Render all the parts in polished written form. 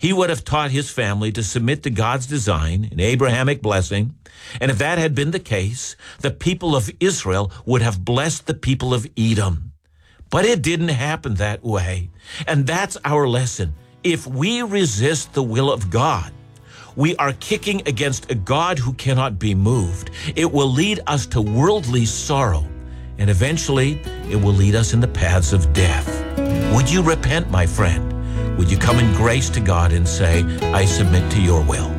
He would have taught his family to submit to God's design, an Abrahamic blessing. And if that had been the case, the people of Israel would have blessed the people of Edom. But it didn't happen that way. And that's our lesson. If we resist the will of God, we are kicking against a God who cannot be moved. It will lead us to worldly sorrow, and eventually it will lead us in the paths of death. Would you repent, my friend? Would you come in grace to God and say, I submit to your will?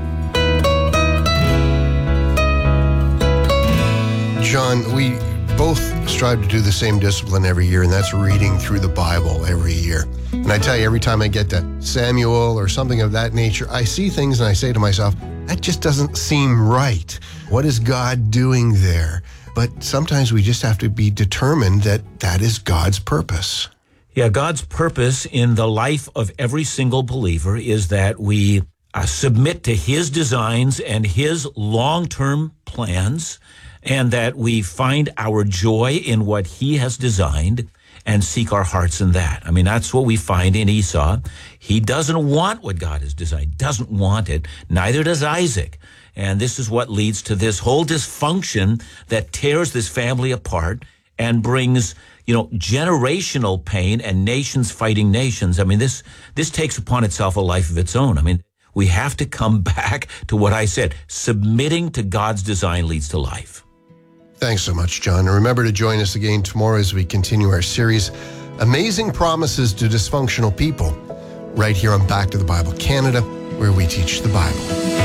John, we both strive to do the same discipline every year, and that's reading through the Bible every year. And I tell you, every time I get to Samuel or something of that nature, I see things and I say to myself, that just doesn't seem right. What is God doing there? But sometimes we just have to be determined that that is God's purpose. Yeah, God's purpose in the life of every single believer is that we submit to his designs and his long-term plans, and that we find our joy in what he has designed and seek our hearts in that. I mean, that's what we find in Esau. He doesn't want what God has designed, doesn't want it. Neither does Isaac. And this is what leads to this whole dysfunction that tears this family apart and brings, generational pain and nations fighting nations. I mean, this takes upon itself a life of its own. I mean, we have to come back to what I said. Submitting to God's design leads to life. Thanks so much, John. And remember to join us again tomorrow as we continue our series, Amazing Promises to Dysfunctional People, right here on Back to the Bible Canada, where we teach the Bible.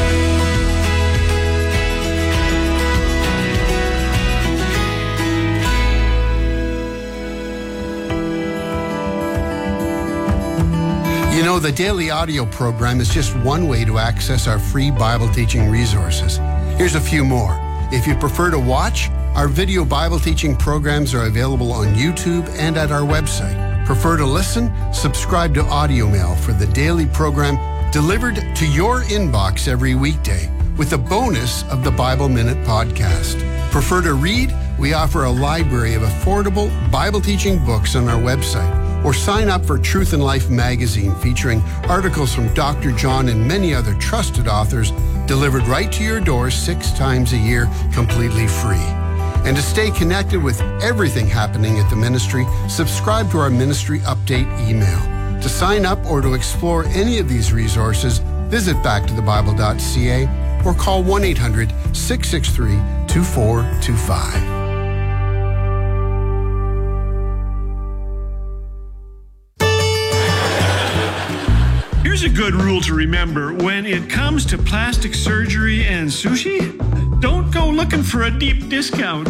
The daily audio program is just one way to access our free Bible teaching resources. Here's a few more. If you prefer to watch, our video Bible teaching programs are available on YouTube and at our website. Prefer to listen? Subscribe to Audio Mail for the daily program delivered to your inbox every weekday with a bonus of the Bible Minute podcast. Prefer to read? We offer a library of affordable Bible teaching books on our website. Or sign up for Truth and Life magazine featuring articles from Dr. John and many other trusted authors delivered right to your door 6 times a year, completely free. And to stay connected with everything happening at the ministry, subscribe to our ministry update email. To sign up or to explore any of these resources, visit backtothebible.ca or call 1-800-663-2425. Here's a good rule to remember. When it comes to plastic surgery and sushi, don't go looking for a deep discount.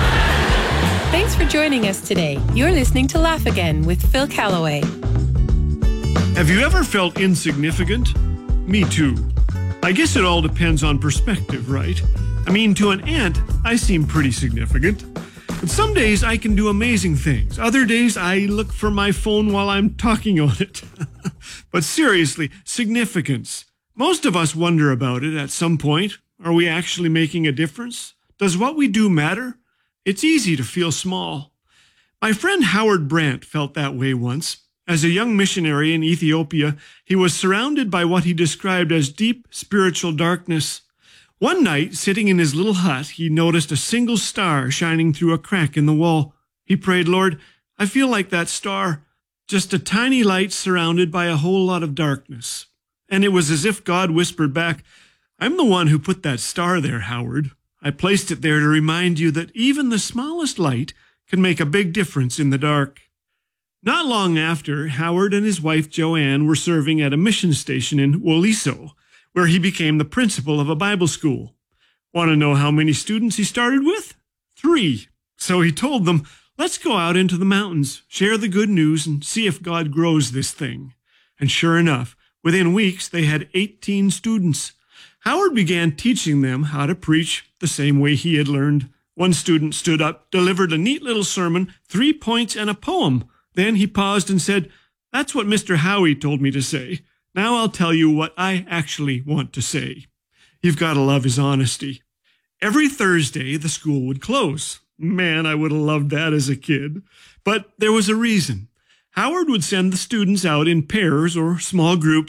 Thanks for joining us today. You're listening to Laugh Again with Phil Callaway. Have you ever felt insignificant? Me too. I guess it all depends on perspective, right? I mean, to an ant, I seem pretty significant. But some days I can do amazing things. Other days I look for my phone while I'm talking on it. But seriously, significance. Most of us wonder about it at some point. Are we actually making a difference? Does what we do matter? It's easy to feel small. My friend Howard Brandt felt that way once. As a young missionary in Ethiopia, he was surrounded by what he described as deep spiritual darkness. One night, sitting in his little hut, he noticed a single star shining through a crack in the wall. He prayed, Lord, I feel like that star, just a tiny light surrounded by a whole lot of darkness. And it was as if God whispered back, I'm the one who put that star there, Howard. I placed it there to remind you that even the smallest light can make a big difference in the dark. Not long after, Howard and his wife Joanne were serving at a mission station in Woliso, where he became the principal of a Bible school. Want to know how many students he started with? 3. So he told them, let's go out into the mountains, share the good news, and see if God grows this thing. And sure enough, within weeks, they had 18 students. Howard began teaching them how to preach the same way he had learned. One student stood up, delivered a neat little sermon, 3 points and a poem. Then he paused and said, that's what Mr. Howie told me to say. Now I'll tell you what I actually want to say. You've got to love his honesty. Every Thursday, the school would close. Man, I would have loved that as a kid. But there was a reason. Howard would send the students out in pairs or small groups